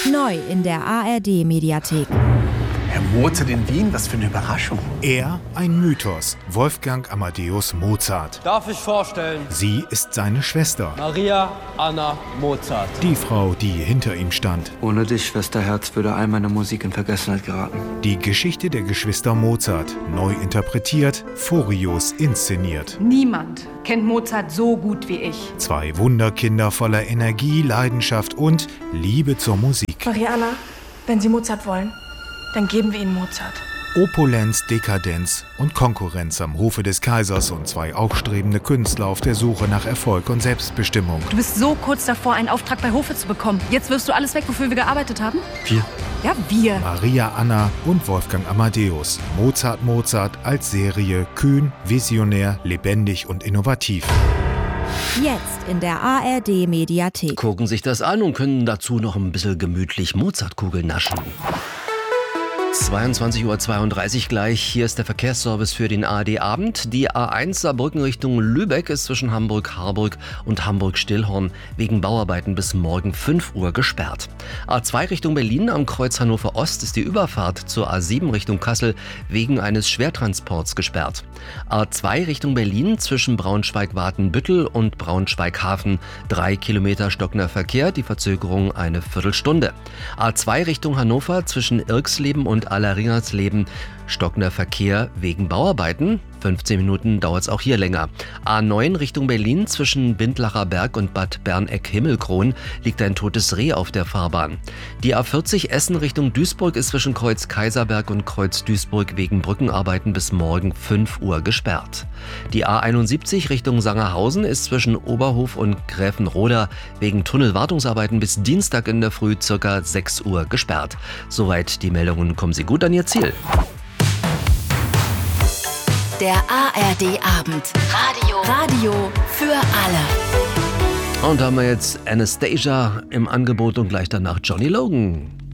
Neu in der ARD-Mediathek. Herr Mozart in Wien, was für eine Überraschung. Er ein Mythos, Wolfgang Amadeus Mozart. Darf ich vorstellen? Sie ist seine Schwester. Maria Anna Mozart. Die Frau, die hinter ihm stand. Ohne dich, Schwesterherz, würde all meine Musik in Vergessenheit geraten. Die Geschichte der Geschwister Mozart, neu interpretiert, furios inszeniert. Niemand kennt Mozart so gut wie ich. Zwei Wunderkinder voller Energie, Leidenschaft und Liebe zur Musik. Maria Anna, wenn Sie Mozart wollen, dann geben wir Ihnen Mozart. Opulenz, Dekadenz und Konkurrenz am Hofe des Kaisers und zwei aufstrebende Künstler auf der Suche nach Erfolg und Selbstbestimmung. Du bist so kurz davor, einen Auftrag bei Hofe zu bekommen. Jetzt wirfst du alles weg, wofür wir gearbeitet haben? Wir? Ja, wir. Maria Anna und Wolfgang Amadeus. Mozart als Serie, kühn, visionär, lebendig und innovativ. Jetzt in der ARD-Mediathek. Gucken sich das an und können dazu noch ein bisschen gemütlich Mozartkugeln naschen. 22:32 Uhr gleich. Hier ist der Verkehrsservice für den ARD-Abend. Die A1 Saarbrücken Richtung Lübeck ist zwischen Hamburg-Harburg und Hamburg-Stillhorn wegen Bauarbeiten bis morgen 5 Uhr gesperrt. A2 Richtung Berlin am Kreuz Hannover Ost ist die Überfahrt zur A7 Richtung Kassel wegen eines Schwertransports gesperrt. A2 Richtung Berlin zwischen Braunschweig-Watenbüttel und Braunschweig-Hafen 3 Kilometer stockender Verkehr, die Verzögerung eine Viertelstunde. A2 Richtung Hannover zwischen Irksleben und Alleringersleben stockender Verkehr wegen Bauarbeiten. 15 Minuten dauert es auch hier länger. A9 Richtung Berlin zwischen Bindlacher Berg und Bad Berneck-Himmelkron liegt ein totes Reh auf der Fahrbahn. Die A40 Essen Richtung Duisburg ist zwischen Kreuz Kaiserberg und Kreuz Duisburg wegen Brückenarbeiten bis morgen 5 Uhr gesperrt. Die A71 Richtung Sangerhausen ist zwischen Oberhof und Gräfenroda wegen Tunnelwartungsarbeiten bis Dienstag in der Früh ca. 6 Uhr gesperrt. Soweit die Meldungen, kommen Sie gut an Ihr Ziel. Der ARD-Abend. Radio für alle. Und da haben wir jetzt Anastasia im Angebot und gleich danach Johnny Logan.